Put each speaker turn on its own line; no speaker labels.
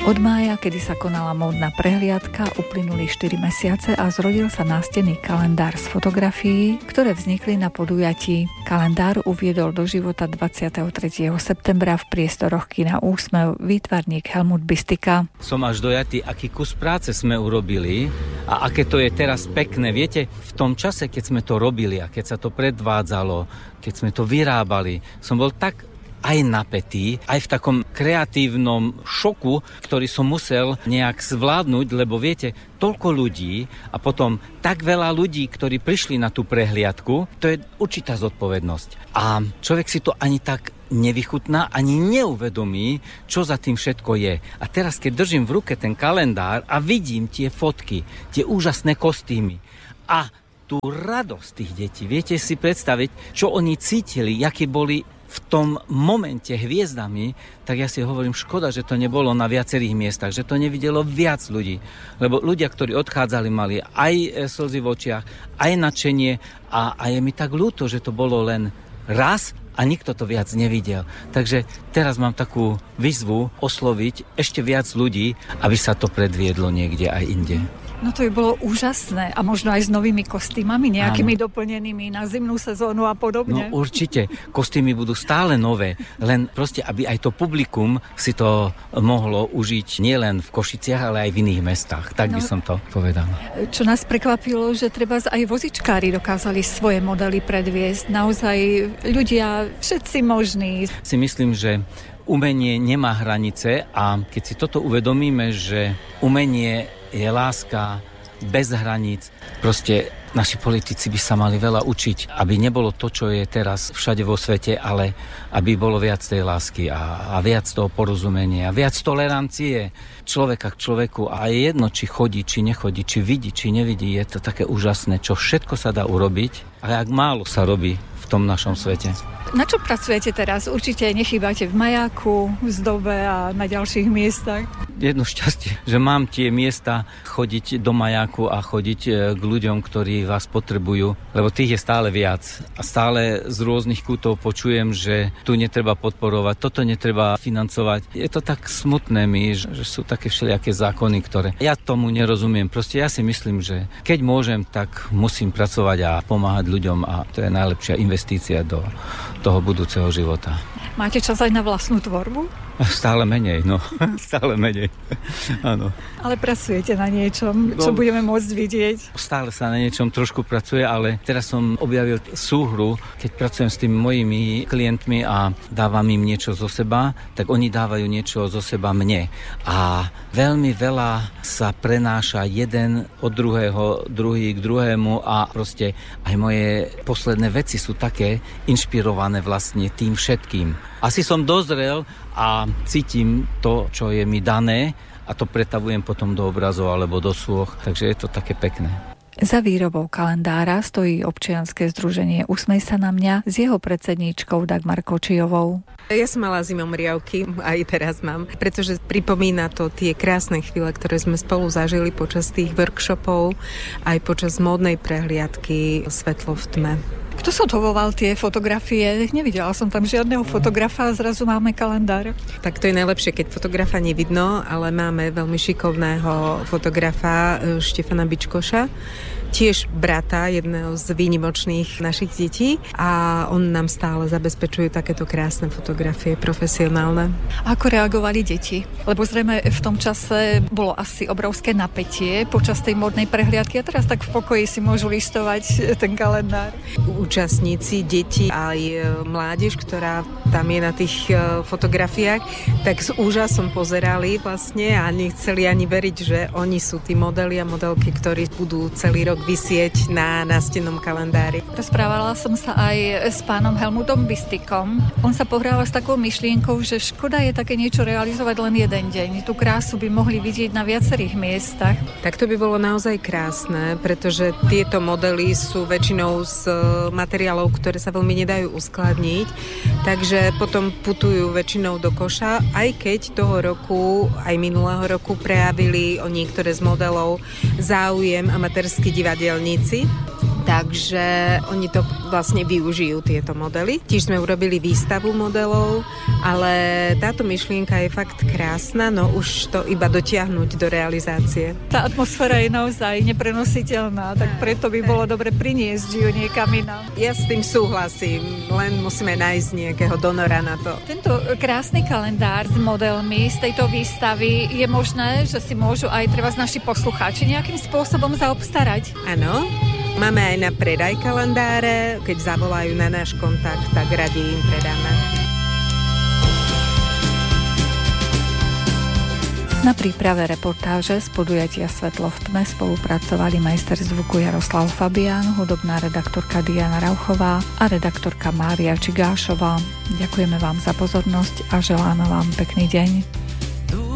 Od mája, kedy sa konala módna prehliadka, uplynuli 4 mesiace a zrodil sa nástenný kalendár z fotografií, ktoré vznikli na podujatí. Kalendár uviedol do života 23. septembra v priestoroch kina Úsmev výtvarník Helmut Bistika.
Som až dojatý, aký kus práce sme urobili a aké to je teraz pekné. Viete, v tom čase, keď sme to robili a keď sa to predvádzalo, keď sme to vyrábali, som bol tak aj napätý, aj v takom kreatívnom šoku, ktorý som musel nejak zvládnuť, lebo viete, toľko ľudí a potom tak veľa ľudí, ktorí prišli na tú prehliadku, to je určitá zodpovednosť. A človek si to ani tak nevychutná, ani neuvedomí, čo za tým všetko je. A teraz, keď držím v ruke ten kalendár a vidím tie fotky, tie úžasné kostýmy a tú radosť tých detí, viete si predstaviť, čo oni cítili, aké boli v tom momente hviezdami, tak ja si hovorím, škoda, že to nebolo na viacerých miestach, že to nevidelo viac ľudí. Lebo ľudia, ktorí odchádzali, mali aj slzy v očiach, aj nadšenie a je mi tak ľúto, že to bolo len raz a nikto to viac nevidel. Takže teraz mám takú výzvu osloviť ešte viac ľudí, aby sa to predviedlo niekde aj inde.
No to by bolo úžasné a možno aj s novými kostýmami, nejakými doplnenými na zimnú sezónu a podobne.
No určite, kostýmy budú stále nové, len proste, aby aj to publikum si to mohlo užiť nielen v Košiciach, ale aj v iných mestách. Tak by som to povedal.
Čo nás prekvapilo, že treba aj vozičkári dokázali svoje modely predviesť. Naozaj ľudia, všetci možní.
Si myslím, že umenie nemá hranice a keď si toto uvedomíme, že umenie je láska bez hraníc. Proste naši politici by sa mali veľa učiť, aby nebolo to, čo je teraz všade vo svete, ale aby bolo viac tej lásky a viac toho porozumenia, viac tolerancie človeka k človeku. A je jedno, či chodí, či nechodí, či vidí, či nevidí. Je to také úžasné, čo všetko sa dá urobiť a jak málo sa robí v tom našom svete.
Na čo pracujete teraz? Určite nechýbate v Majáku, v Zdobe a na ďalších miestach.
Jedno šťastie, že mám tie miesta chodiť do Majáku a chodiť k ľuďom, ktorí vás potrebujú, lebo tých je stále viac. A stále z rôznych kútov počujem, že tu netreba podporovať, toto netreba financovať. Je to tak smutné mi, že sú také všelijaké zákony, ktoré ja tomu nerozumiem. Proste ja si myslím, že keď môžem, tak musím pracovať a pomáhať ľuďom a to je najlepšia investícia do toho budúceho života.
Máte čas aj na vlastnú tvorbu?
Stále menej, no. Stále menej. Áno.
Ale pracujete na niečom, čo budeme môcť vidieť?
Stále sa na niečom trošku pracuje, ale teraz som objavil súhru, keď pracujem s tými mojimi klientmi a dávam im niečo zo seba, tak oni dávajú niečo zo seba mne. A veľmi veľa sa prenáša jeden od druhého, druhý k druhému a proste aj moje posledné veci sú také inšpirované vlastne tým všetkým. Asi som dozrel a cítim to, čo je mi dané a to pretavujem potom do obrazov alebo do sôch, takže je to také pekné.
Za výrobou kalendára stojí občianske združenie Usmej sa na mňa s jeho predsedníčkou Dagmar Kočijovou.
Ja som mala zimomriavky, aj teraz mám, pretože pripomína to tie krásne chvíle, ktoré sme spolu zažili počas tých workshopov, aj počas módnej prehliadky Svetlo v tme.
Kto sotovoval tie fotografie? Nevidela som tam žiadneho fotografa a zrazu máme kalendár.
Tak to je najlepšie, keď fotografa nevidno, ale máme veľmi šikovného fotografa Štefana Bičkoša, tiež brata jedného z výnimočných našich detí a on nám stále zabezpečuje takéto krásne fotografie profesionálne.
Ako reagovali deti? Lebo zrejme v tom čase bolo asi obrovské napätie počas tej módnej prehliadky a teraz tak v pokoji si môžu listovať ten kalendár.
Účastníci, deti aj mládež, ktorá tam je na tých fotografiách, tak s úžasom pozerali vlastne a nechceli ani veriť, že oni sú tí modely a modelky, ktorí budú celý rok visieť na nástennom kalendári.
Rozprávala som sa aj s pánom Helmutom Bistikom. On sa pohráva s takou myšlienkou, že škoda je také niečo realizovať len jeden deň. Tú krásu by mohli vidieť na viacerých miestach.
Tak to by bolo naozaj krásne, pretože tieto modely sú väčšinou z materiálov, ktoré sa veľmi nedajú uskladniť, takže potom putujú väčšinou do koša, aj keď toho roku, aj minulého roku prejavili o niektoré z modelov záujem amatérski divadelníci. Takže oni to vlastne využijú, tieto modely. Tiež sme urobili výstavu modelov, ale táto myšlienka je fakt krásna, no už to iba dotiahnuť do realizácie.
Tá atmosféra je naozaj neprenositeľná, tak preto by bolo dobre priniesť ju niekam inám.
Ja s tým súhlasím, len musíme nájsť nejakého donora na to.
Tento krásny kalendár s modelmi z tejto výstavy je možné, že si môžu aj treba naši poslucháči nejakým spôsobom zaobstarať?
Áno. Máme aj na predaj kalendáre, keď zavolajú na náš kontakt, tak radi im predáme.
Na príprave reportáže z podujatia Svetlo v tme spolupracovali majster zvuku Jaroslav Fabián, hudobná redaktorka Diana Rauchová a redaktorka Mária Čigášová. Ďakujeme vám za pozornosť a želáme vám pekný deň.